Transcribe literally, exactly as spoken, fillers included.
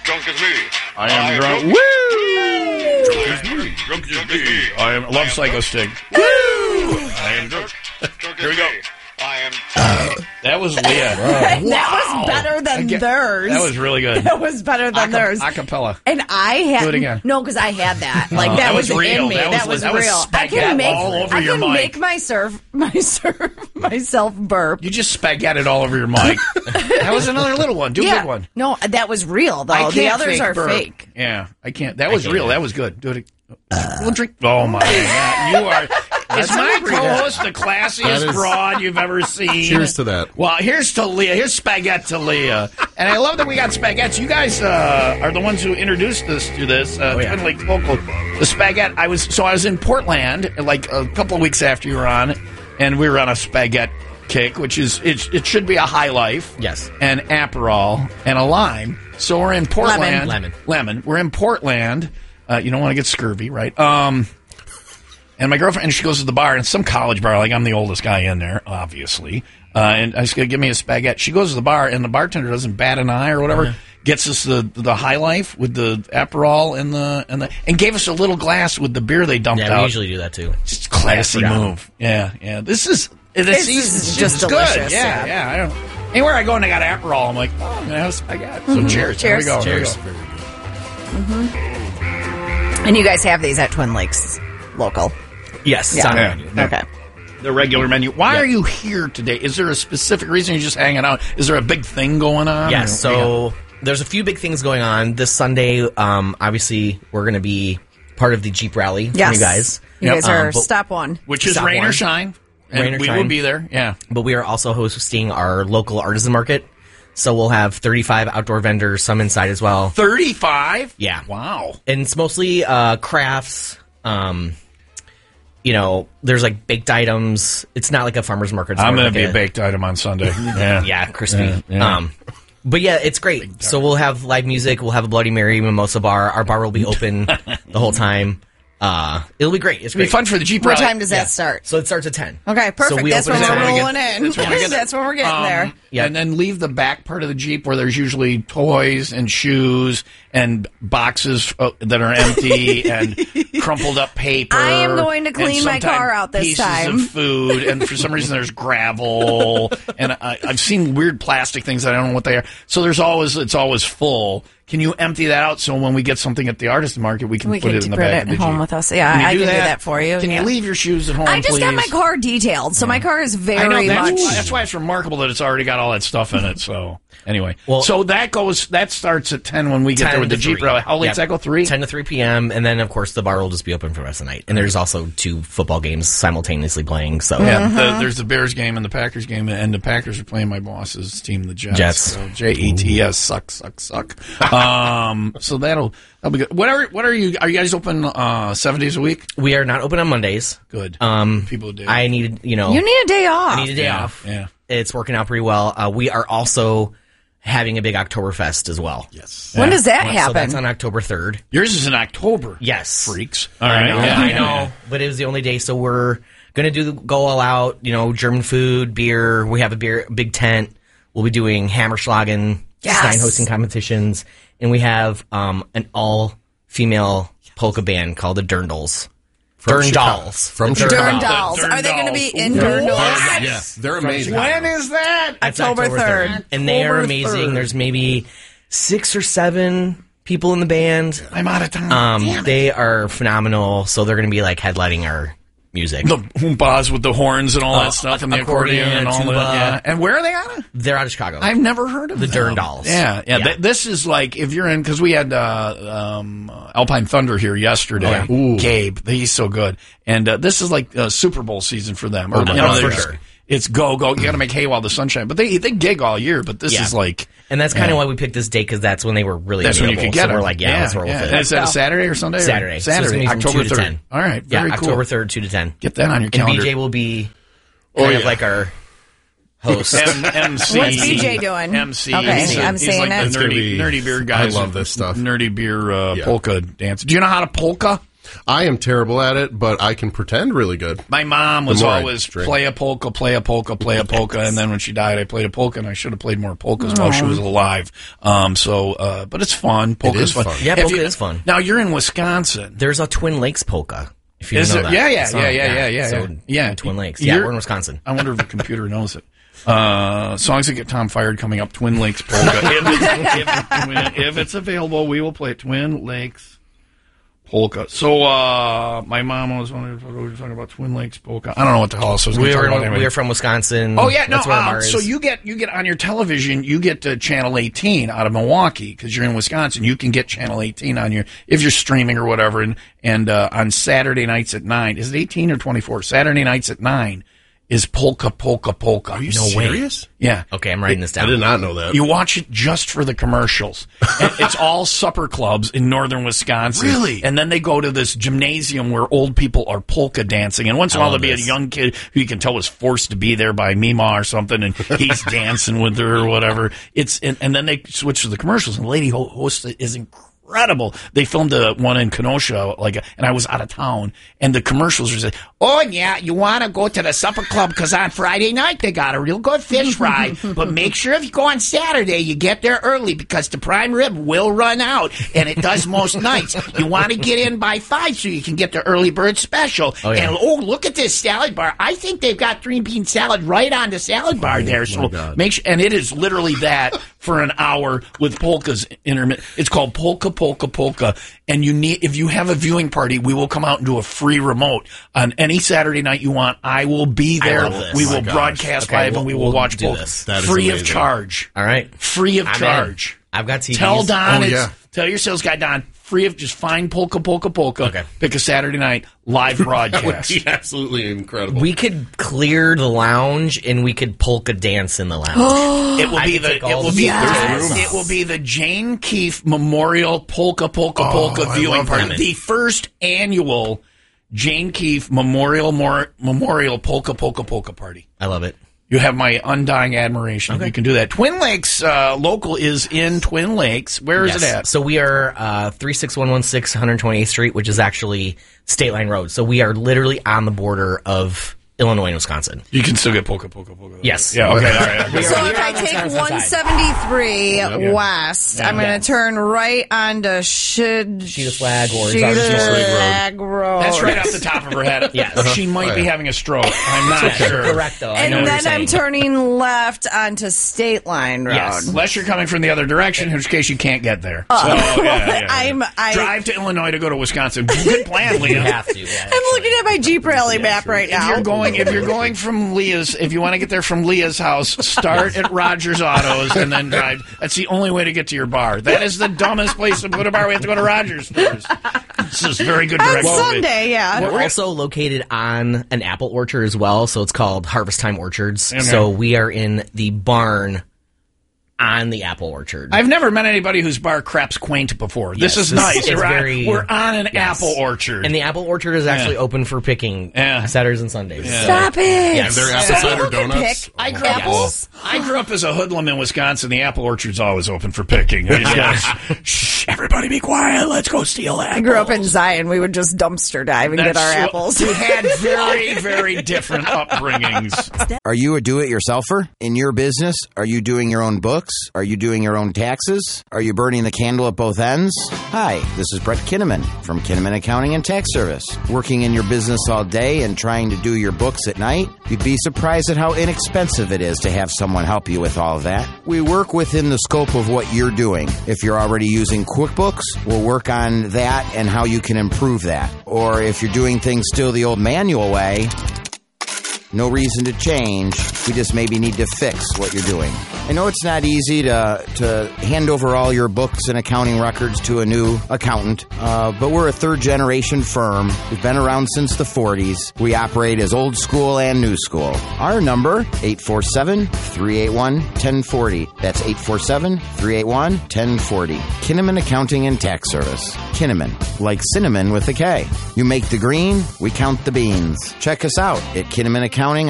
Drunk as me. I am drunk. Woo! Drunk as me. Drunk as me. I am. Love Psycho Stick. Woo! I am drunk. Here we go. I am. Uh, that was Leah. That was better than Again, theirs. That was really good. That was better than Aca- theirs. Acapella. And I had Do it again. no, because I had that. Like Oh, that, that was, was real. in me. That That was- was, that was real. I spaghetti can make all over I your can mic. make my surf my surf myself burp. You just spaghetted all over your mic. That was another little one. Do a yeah. good one. No, that was real though. I can't The others fake are burp. fake. Yeah, I can't. That was can't real. either. That was good. Do it. Uh, we'll drink. Oh my God, you are. Is my co-host the classiest That is- broad you've ever seen? Cheers to that. Well, here's to Leah. Here's spaghetti to Leah. And I love that we got spaghetti. You guys uh, are the ones who introduced us to this. Uh, Oh, yeah. Twin Lakes Local. The spaghetti. I was so I was in Portland like a couple of weeks after you were on, and we were on a spaghetti kick, which is it. It should be a High Life. Yes. And Aperol and a lime. So we're in Portland. Lemon. Lemon. We're in Portland. Uh, you don't want to get scurvy, right? Um. And my girlfriend, and she goes to the bar, and some college bar, like I'm the oldest guy in there, obviously. Uh, and I was going to give me a spaghetti. She goes to the bar, and the bartender doesn't bat an eye or whatever. Uh-huh. Gets us the the High Life with the Aperol and the and the and gave us a little glass with the beer they dumped Yeah, we out. usually do that too. Just classy I forgot. move. Yeah, yeah. This is this, This is, is it's just good. delicious, Yeah, yeah. yeah. I don't. Anywhere I go and I got Aperol, I'm like, oh, I'm gonna have spaghetti. So cheers. Here we Cheers. go. Here we Cheers. go. And you guys have these at Twin Lakes Local. Yes, it's Yeah. on the Yeah. menu. Yeah. Okay. The regular menu. Why Yeah. are you here today? Is there a specific reason you're just hanging out? Is there a big thing going on? Yes, Or- so there's a few big things going on this Sunday. Um, obviously, we're going to be part of the Jeep rally Yes. for you guys. You Yep. guys are Um, but- step one. which is Stop rain or one. shine. And Rain or we shine. will be there. Yeah. But we are also hosting our local artisan market. So we'll have thirty-five outdoor vendors, some inside as well. thirty-five? Yeah. Wow. And it's mostly uh, crafts. Um, you know, there's like baked items. It's not like a farmer's market. It's I'm more going to like be a baked item on Sunday. Yeah. Yeah, crispy. Yeah, yeah. Um, but yeah, it's great. So we'll have live music. We'll have a Bloody Mary mimosa bar. Our bar will be open the whole time. Uh, it'll be great. It's It'll be great. fun for the Jeep What rally. time does that Yeah. start? So it starts at ten. Okay, perfect. So we That's open when at we're ten. rolling in. That's when we get- That's when we're getting Um, there. Yeah. And then leave the back part of the Jeep where there's usually toys and shoes and boxes uh, that are empty and crumpled up paper. I am going to and clean my sometimes car out this pieces time. of food, and for some reason there's gravel, and I, I've seen weird plastic things that I don't know what they are. So there's always it's always full. Can you empty that out so when we get something at the artist market, we can We put can it in the put back it of the at home Jeep? with us. Yeah, Can you I do can do that? that for you. Can Yeah. you leave your shoes at home, I just got my please? car detailed, so my car is I very know that's, much. that's why it's remarkable that it's already got all that stuff in it. So anyway, Well- so that goes that starts at ten when we get there with the to Jeep three. rally. How late Yep. does that go? Three. ten to three p.m. And then, of course, the bar will just be open for the rest of the night. And there's also two football games simultaneously playing. So Yeah, the, there's the Bears game and the Packers game, and the Packers are playing my boss's team, the Jets. Jets. So J E T S, suck, suck, suck. Um, so that'll that'll be good. What are what are you? Are you guys open uh, seven days a week? we are not open on Mondays. Good. Um, People do. I needed, you know, You need a day off. I need a day Yeah, off. yeah. It's working out pretty well. Uh, we are also having a big Oktoberfest as well. Yes. When Yeah. does that So happen? that's on October third. Yours is in October. Yes. Freaks. All I right. know, Yeah, I yeah, know, yeah. but it was the only day, so we're gonna do the go all out. You know, German food, beer. We have a beer, big tent. We'll be doing Hammerschlagen, Yes. Stein hosting competitions, and we have um, an all female polka band called the Dirndls. From Chicago. Dirndals. From The Chicago. Dern dolls. Dern Are they going to be dolls. in Dern dolls? They're, yeah, they're amazing. When is that? It's October third. And they are October amazing. third. There's maybe six or seven people in the band. I'm out of time. Um, they are phenomenal. So they're going to be like headlining our music. the Oompas with the horns and all Uh, that stuff, and the accordion, accordion, and all tuba. that. Yeah. And where are they out of? They're out of Chicago. I've never heard of The them. Dern Dolls. Yeah, yeah. Yeah. Th- this is like if you're in because we had uh, um, Alpine Thunder here yesterday. Oh, yeah. Gabe, he's so good, and uh, this is like uh, Super Bowl season for them. Or, Oh, my you know, God, for there's- sure. It's go go. You got to make hay while the sun shines. But they they gig all year. But this Yeah. is like and that's kind of yeah. why we picked this date because that's when they were really that's when you available. could get so them. we're like, yeah, let's roll yeah. with And it. is that a Saturday or Sunday? or- Saturday. So it's Saturday, gonna be from October two to third. ten. All right, very yeah, cool. October third, two to ten. Get that on your And calendar. B J will be Oh, kind of yeah. like our host. M- MC. What's B J doing? M C. Okay, he's, I'm he's seeing like it. the It's gonna nerdy, be- nerdy beer guys. I love this stuff. Nerdy beer uh, Yeah. polka dance. Do you know how to polka? I am terrible at it, but I can pretend really good. My mom was The more I always drink. play a polka, play a polka, play a polka, and then when she died, I played a polka, and I should have played more polkas while she was alive. Um, so, uh, but it's fun. Polka's is fun. fun. Yeah, If polka you- is fun. Now you're in Wisconsin. There's a Twin Lakes polka. If you Is know it? that. Yeah, yeah, song. yeah, yeah, yeah, yeah, So, yeah. Yeah. Twin Lakes. Yeah, You're- we're in Wisconsin. I wonder if the computer knows it. Uh, songs that get Tom fired coming up. Twin Lakes polka. if, it's, if, if it's available, we will play it. Twin Lakes polka. So, uh, my mom was wondering what we were talking about. Twin Lakes polka. I don't know what the hell else I was going We to talk were, about. Anyway. we are from Wisconsin. Oh yeah, no. That's where our Um, bar is. so you get you get on your television, you get uh, channel eighteen out of Milwaukee because you're in Wisconsin. You can get channel eighteen on your if you're streaming or whatever. And and uh, on Saturday nights at nine, is it eighteen or twenty-four? Saturday nights at nine is polka polka polka. Are you No serious? Yeah. Okay, I'm writing this I down. did not know that. You watch it just for the commercials. And it's all supper clubs in northern Wisconsin. Really? And then they go to this gymnasium where old people are polka dancing. And once in a I while there'll love be a this. young kid who you can tell was forced to be there by Mima or something, and he's dancing with her or whatever. It's and, and then they switch to the commercials, and the lady ho- host is incredible. Incredible. They filmed a one in Kenosha, like, and I was out of town, and the commercials were saying, "Oh yeah, you want to go to the supper club because on Friday night they got a real good fish fry, but make sure if you go on Saturday you get there early because the prime rib will run out, and it does most nights. You want to get in by five so you can get the early bird special. Oh, yeah. And oh, look at this salad bar. I think they've got green bean salad right on the salad bar there. So God. make sure, and it is literally that for an hour with polkas intermittent. It's called Polka Polka Polka, and you need if you have a viewing party, we will come out and do a free remote on any Saturday night you want. I will be there. love this. We Oh my will gosh. broadcast Okay, live we'll- and we will we'll watch do polka this. That is free of amazing. charge. All right. Free of I'm in. charge. I've got T Vs. Tell Don. Oh, it's, yeah. Tell your sales guy Don. Free of just find Polka Polka Polka. Okay. Pick a Saturday night live That would broadcast. be absolutely incredible. We could clear the lounge and we could polka dance in the lounge. It will I be can the take it all will the be Yes. it will be the Jane Keefe Memorial Polka Polka Polka I viewing love party, that. the first annual Jane Keefe Memorial Mor- Memorial Polka Polka Polka party. I love it. You have my undying admiration. if You can do that. Twin Lakes uh, local is in Twin Lakes. Where is Yes. it at? So we are uh, three six one one six one twenty-eighth Street, which is actually State Line Road. So we are literally on the border of Illinois and Wisconsin. You can still get Polka Polka Polka. Yes. Yeah. Okay. All right. Okay. So We're if I on the take Wisconsin one side. seventy-three west, I'm going to turn right onto Shid Sheeta Slag or Sheeta Sheeta Slag Road. That's right off the top of her head. Yes. She might Oh, be yeah. having a stroke. I'm not sure. Correct, though. I And know what then you're I'm saying. turning left onto State Line Road. Yes. Unless you're coming from the other direction, in which case you can't get there. So, yeah, yeah, yeah. I'm- I- Drive to Illinois to go to Wisconsin. Good plan, You Leah. have to. Yeah, I'm looking at my Jeep Rally map right If now. you're going, if you're going from Leah's, if you want to get there from Leah's house, start at Rogers Autos and then drive. That's the only way to get to your bar. That is the dumbest place to put a bar. We have to go to Rogers first. This is very good On direction. Sunday, yeah. We're also located on an apple orchard as well, so it's called Harvest Time Orchards. Okay. So we are in the barn on the apple orchard. I've never met anybody whose bar craps quaint before. This Yes, is this- nice. it's we're, very- on, we're on an Yes. apple orchard. And the apple orchard is actually Yeah. open for picking Yeah. Saturdays and Sundays. Stop it. Yes. Their apple So cider people can donuts. pick I Oh, grew up. apples. I grew up as a hoodlum in Wisconsin. The apple orchard's always open for picking. I just gotta, shh, everybody be quiet. Let's go steal apples. I grew up in Zion. We would just dumpster dive and get our That's- apples. We had very, very different upbringings. Are you a do-it-yourselfer? In your business, are you doing your own books? Are you doing your own taxes? Are you burning the candle at both ends? Hi, this is Brett Kinnaman from Kinnaman Accounting and Tax Service. Working in your business all day and trying to do your books at night? You'd be surprised at how inexpensive it is to have someone help you with all of that. We work within the scope of what you're doing. If you're already using QuickBooks, we'll work on that and how you can improve that. Or if you're doing things still the old manual way, no reason to change. We just maybe need to fix what you're doing. I know it's not easy to to hand over all your books and accounting records to a new accountant, uh, but we're a third-generation firm. We've been around since the forties. We operate as old school and new school. Our number, eight four seven, three eight one, one zero four zero. That's eight four seven, three eight one, one zero four zero. Kinnaman Accounting and Tax Service. Kinnaman, like cinnamon with a K. You make the green, we count the beans. Check us out at Kinnaman Accounting